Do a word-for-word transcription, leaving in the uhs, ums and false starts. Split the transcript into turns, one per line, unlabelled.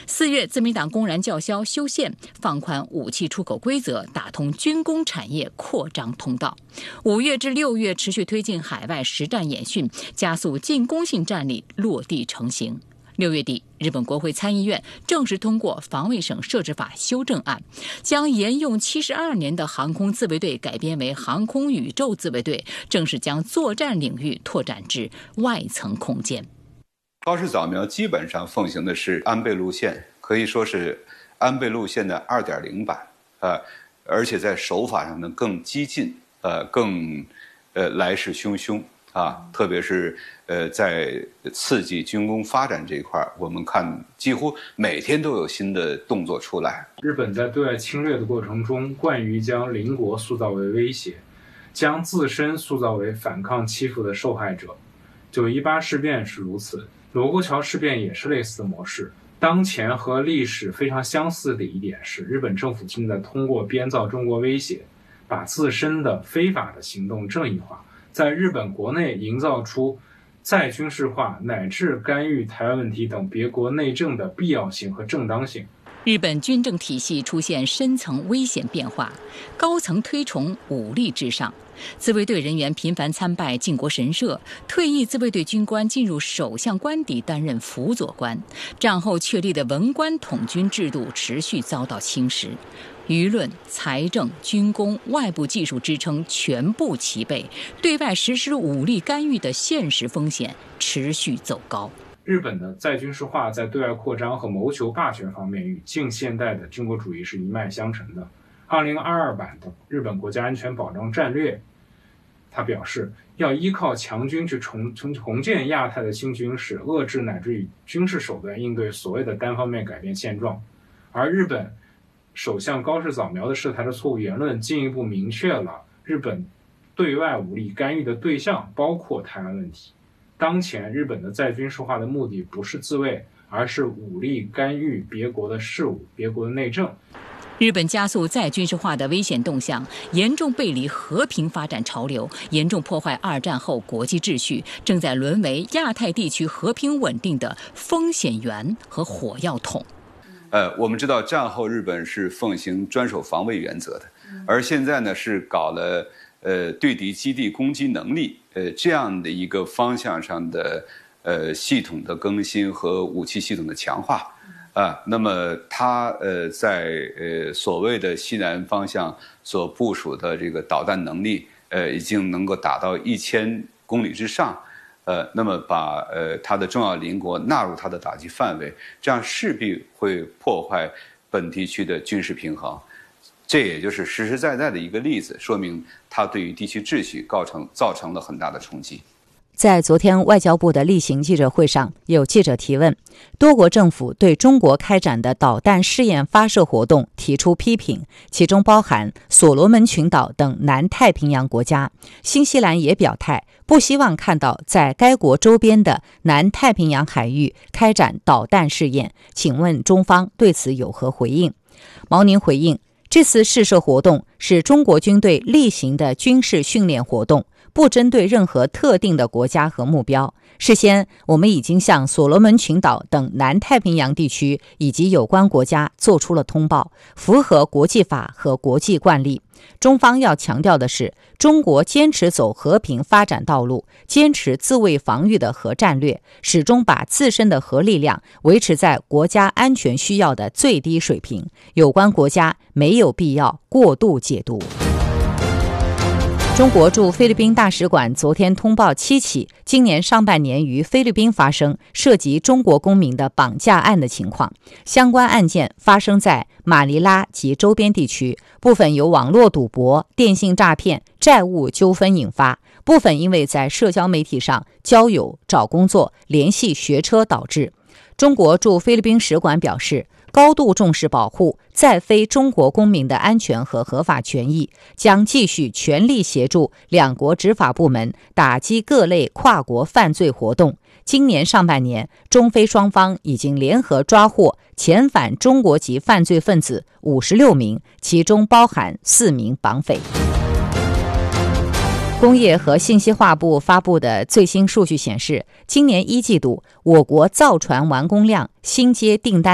四月，自民党公然叫嚣修宪，放宽武器出口规则，打通军工产业扩张通道。五月至六月，持续推进海外实战演训，加速进攻性战力落地成型。六月底，日本国会参议院正式通过防卫省设置法修正案，将沿用七十二年的航空自卫队改编为航空宇宙自卫队，正式将作战领域拓展至外层空间。
高市早苗基本上奉行的是安倍路线，可以说是安倍路线的 二点零 版，呃，而且在手法上呢更激进，呃，更呃来势汹汹啊，特别是呃在刺激军工发展这一块，我们看几乎每天都有新的动作出来。
日本在对外侵略的过程中，惯于将邻国塑造为威胁，将自身塑造为反抗欺负的受害者。九一八事变是如此，罗沟桥事变也是类似的模式。当前和历史非常相似的一点是，日本政府正在通过编造中国威胁，把自身的非法的行动正义化，在日本国内营造出再军事化乃至干预台湾问题等别国内政的必要性和正当性。
日本军政体系出现深层危险变化，高层推崇武力至上，自卫队人员频繁参拜靖国神社，退役自卫队军官进入首相官邸担任辅佐官，战后确立的文官统军制度持续遭到侵蚀，舆论、财政、军工、外部技术支撑全部齐备，对外实施武力干预的现实风险持续走高。
日本的再军事化在对外扩张和谋求霸权方面与近现代的军国主义是一脉相承的。二零二二版的日本国家安全保障战略，他表示要依靠强军去重重重建亚太的新军事，遏制乃至以军事手段应对所谓的单方面改变现状。而日本首相高市早苗的涉台的错误言论，进一步明确了日本对外武力干预的对象包括台湾问题。当前日本的再军事化的目的不是自卫，而是武力干预别国的事务、别国的内政。
日本加速再军事化的危险动向，严重背离和平发展潮流，严重破坏二战后国际秩序，正在沦为亚太地区和平稳定的风险源和火药桶。
呃，我们知道战后日本是奉行专守防卫原则的，而现在呢是搞了呃对敌基地攻击能力呃这样的一个方向上的呃系统的更新和武器系统的强化啊。那么它呃在呃所谓的西南方向所部署的这个导弹能力呃已经能够达到一千公里之上。呃，那么把呃它的重要邻国纳入它的打击范围，这样势必会破坏本地区的军事平衡，这也就是实实在在的一个例子，说明它对于地区秩序造成造成了很大的冲击。
在昨天外交部的例行记者会上，有记者提问，多国政府对中国开展的导弹试验发射活动提出批评，其中包含所罗门群岛等南太平洋国家。新西兰也表态，不希望看到在该国周边的南太平洋海域开展导弹试验。请问中方对此有何回应？毛宁回应，这次试射活动是中国军队例行的军事训练活动，不针对任何特定的国家和目标。事先，我们已经向所罗门群岛等南太平洋地区以及有关国家做出了通报，符合国际法和国际惯例。中方要强调的是，中国坚持走和平发展道路，坚持自卫防御的核战略，始终把自身的核力量维持在国家安全需要的最低水平。有关国家没有必要过度解读。中国驻菲律宾大使馆昨天通报七起今年上半年于菲律宾发生涉及中国公民的绑架案的情况，相关案件发生在马尼拉及周边地区，部分由网络赌博、电信诈骗、债务纠纷引发，部分因为在社交媒体上交友、找工作、联系学车导致。中国驻菲律宾使馆表示，高度重视保护在非中国公民的安全和合法权益，将继续全力协助两国执法部门打击各类跨国犯罪活动。今年上半年，中菲双方已经联合抓获遣返中国籍犯罪分子五十六名，其中包含四名绑匪。工业和信息化部发布的最新数据显示，今年一季度我国造船完工量、新接订单